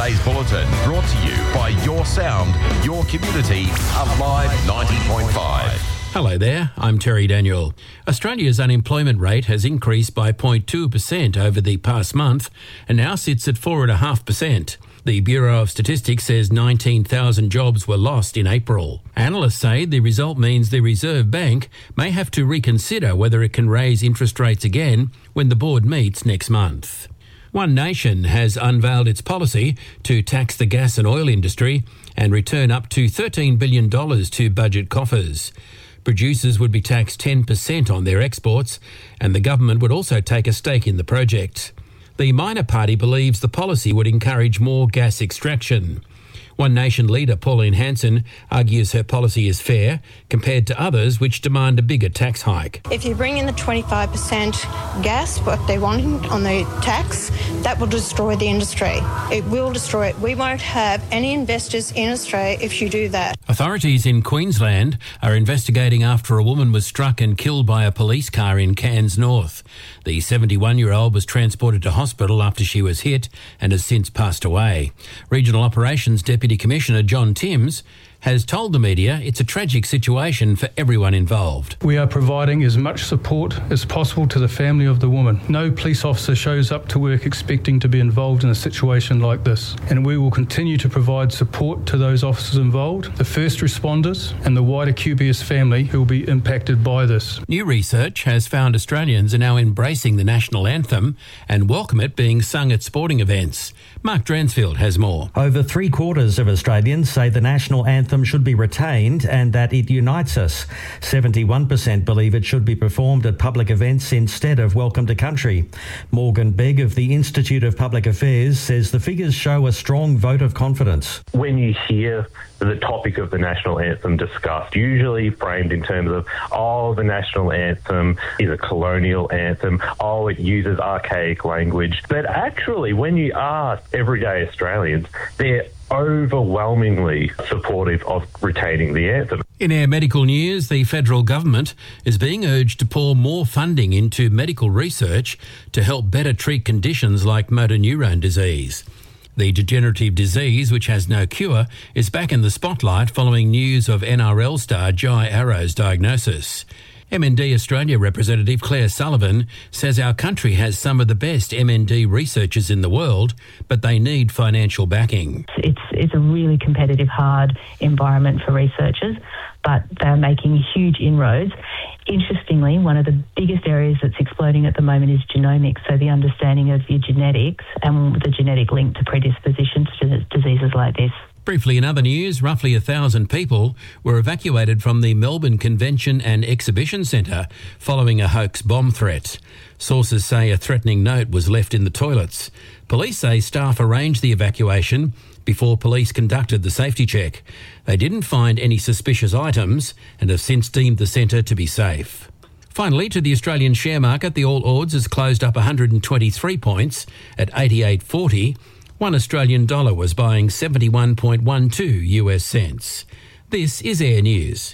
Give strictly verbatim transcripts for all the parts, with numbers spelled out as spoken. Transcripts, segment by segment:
Today's Bulletin brought to you by Your Sound, Your Community, Alive ninety point five. Hello there, I'm Terry Daniel. Australia's unemployment rate has increased by zero point two percent over the past month and now sits at four point five percent. The Bureau of Statistics says nineteen thousand jobs were lost in April. Analysts say the result means the Reserve Bank may have to reconsider whether it can raise interest rates again when the board meets next month. One Nation has unveiled its policy to tax the gas and oil industry and return up to thirteen billion dollars to budget coffers. Producers would be taxed ten percent on their exports, and the government would also take a stake in the project. The minor party believes the policy would encourage more gas extraction. One Nation leader Pauline Hanson argues her policy is fair compared to others which demand a bigger tax hike. If you bring in the twenty-five percent gas, what they want on the tax, that will destroy the industry. It will destroy it. We won't have any investors in Australia if you do that. Authorities in Queensland are investigating after a woman was struck and killed by a police car in Cairns North. The seventy-one-year-old was transported to hospital after she was hit and has since passed away. Regional Operations Deputy Commissioner John Timms has told the media it's a tragic situation for everyone involved. We are providing as much support as possible to the family of the woman. No police officer shows up to work expecting to be involved in a situation like this, and we will continue to provide support to those officers involved, the first responders and the wider Q B S family who will be impacted by this. New research has found Australians are now embracing the national anthem and welcome it being sung at sporting events. Mark Dransfield has more. Over three quarters of Australians say the national anthem should be retained and that it unites us. seventy-one percent believe it should be performed at public events instead of Welcome to Country. Morgan Begg of the Institute of Public Affairs says the figures show a strong vote of confidence. When you hear the topic of the national anthem discussed, usually framed in terms of, oh, the national anthem is a colonial anthem, oh, it uses archaic language. But actually, when you ask everyday Australians, they're overwhelmingly supportive of retaining the anthem. In our medical news, the federal government is being urged to pour more funding into medical research to help better treat conditions like motor neurone disease. The degenerative disease, which has no cure, is back in the spotlight following news of N R L star Jai Arrow's diagnosis. M N D Australia representative Claire Sullivan says our country has some of the best M N D researchers in the world, but they need financial backing. It's it's a really competitive, hard environment for researchers, but they're making huge inroads. Interestingly, one of the biggest areas that's exploding at the moment is genomics, so the understanding of your genetics and the genetic link to predispositions to diseases like this. Briefly, in other news, roughly a thousand people were evacuated from the Melbourne Convention and Exhibition Centre following a hoax bomb threat. Sources say a threatening note was left in the toilets. Police say staff arranged the evacuation before police conducted the safety check. They didn't find any suspicious items and have since deemed the centre to be safe. Finally, to the Australian share market, the All Ords has closed up one hundred twenty-three points at eighty-eight forty. One Australian dollar was buying seventy-one point one two U S cents. This is Air News.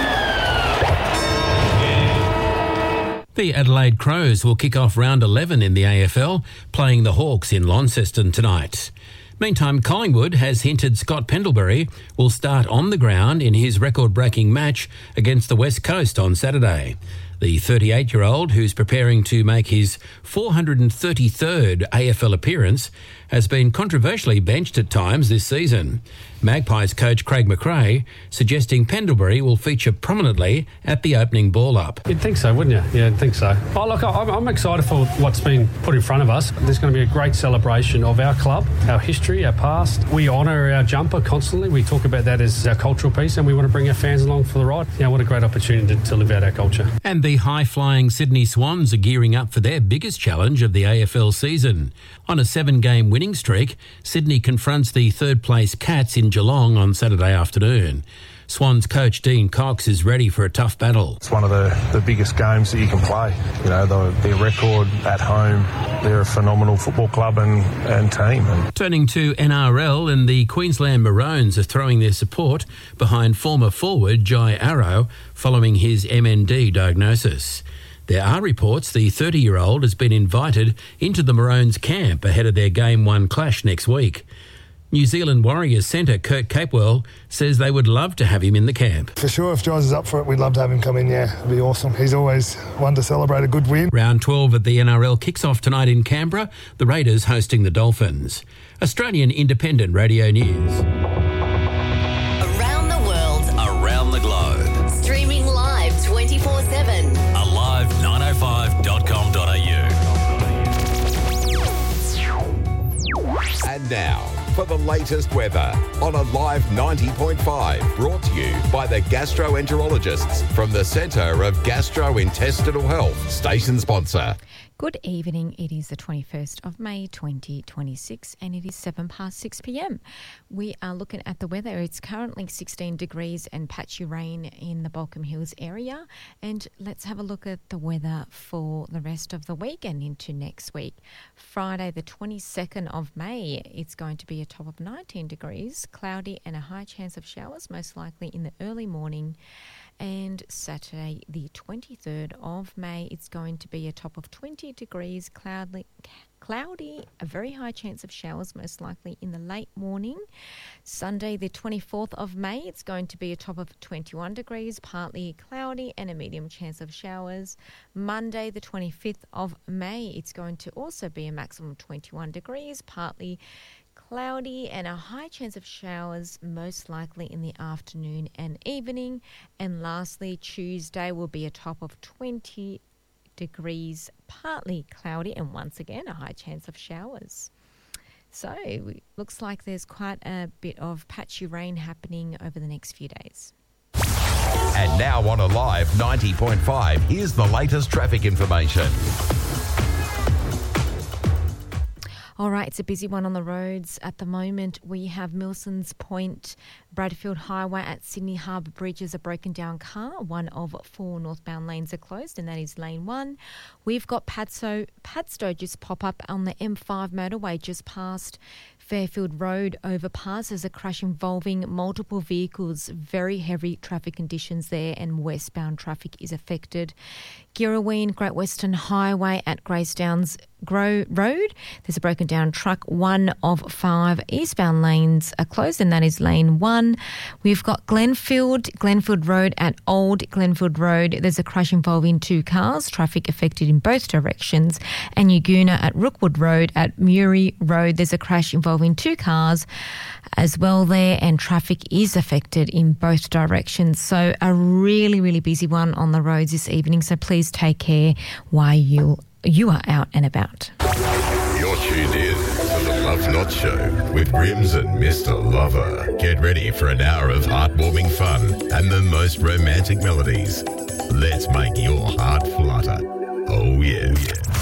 The Adelaide Crows will kick off round eleven in the A F L, playing the Hawks in Launceston tonight. Meantime, Collingwood has hinted Scott Pendlebury will start on the ground in his record-breaking match against the West Coast on Saturday. The thirty-eight-year-old, who's preparing to make his four hundred thirty-third A F L appearance, has been controversially benched at times this season. Magpies coach Craig McRae suggesting Pendlebury will feature prominently at the opening ball-up. You'd think so, wouldn't you? Yeah, I'd think so. Oh, look, I'm, I'm excited for what's been put in front of us. There's going to be a great celebration of our club, our history, our past. We honour our jumper constantly. We talk about that as our cultural piece, and we want to bring our fans along for the ride. Yeah, what a great opportunity to, to live out our culture. And the high-flying Sydney Swans are gearing up for their biggest challenge of the A F L season. On a seven-game winning streak, Sydney confronts the third-place Cats in Geelong on Saturday afternoon. Swans coach Dean Cox is ready for a tough battle. It's one of the, the biggest games that you can play. You know, the, their record at home, they're a phenomenal football club and, and team. And turning to N R L, and the Queensland Maroons are throwing their support behind former forward Jai Arrow following his M N D diagnosis. There are reports the thirty-year-old has been invited into the Maroons camp ahead of their Game one clash next week. New Zealand Warriors centre Kurt Capewell says they would love to have him in the camp. For sure, if Jaws is up for it, we'd love to have him come in, yeah. It'd be awesome. He's always one to celebrate a good win. Round twelve of the N R L kicks off tonight in Canberra, the Raiders hosting the Dolphins. Australian Independent Radio News. Around the world, Around the globe. streaming live twenty-four seven. Alive nine oh five dot com dot a u. And now, for the latest weather on Alive ninety point five, brought to you by the gastroenterologists from the Centre of Gastrointestinal Health, station sponsor. Good evening. It is the twenty-first of May twenty twenty-six and it is seven past six p m. We are looking at the weather. It's currently sixteen degrees and patchy rain in the Balcombe Hills area. And let's have a look at the weather for the rest of the week and into next week. Friday the twenty-second of May, it's going to be a top of nineteen degrees, cloudy and a high chance of showers, most likely in the early morning. And Saturday the twenty-third of May, it's going to be a top of twenty degrees, cloudy, cloudy, a very high chance of showers, most likely in the late morning. Sunday the twenty-fourth of May, it's going to be a top of twenty-one degrees, partly cloudy and a medium chance of showers. Monday the twenty-fifth of May, it's going to also be a maximum of twenty-one degrees, partly cloudy and a high chance of showers, most likely in the afternoon and evening. And lastly, Tuesday will be a top of twenty degrees, partly cloudy and once again a high chance of showers. So it looks like there's quite a bit of patchy rain happening over the next few days. And now on Alive ninety point five, here's the latest traffic information. All right, it's a busy one on the roads at the moment. We have Milsons Point, Bradfield Highway at Sydney Harbour Bridge is a broken down car. One of four northbound lanes are closed and that is lane one. We've got Padstow, Padstow just pop up on the M five motorway just past Fairfield Road overpass. There's a crash involving multiple vehicles, very heavy traffic conditions there and westbound traffic is affected. Girraween, Great Western Highway at Gracedowns Road. There's a broken down truck. One of five eastbound lanes are closed and that is lane one. We've got Glenfield, Glenfield Road at Old Glenfield Road. There's a crash involving two cars, traffic affected in both directions. And Yagoona at Rookwood Road at Murray Road. There's a crash involving two cars as well there and traffic is affected in both directions. So a really, really busy one on the roads this evening. So please take care while you you are out and about. You're tuned in to the Love Not Show with Rims and Mister Lover. Get ready for an hour of heartwarming fun and the most romantic melodies. Let's make your heart flutter. Oh yeah. Oh, yeah.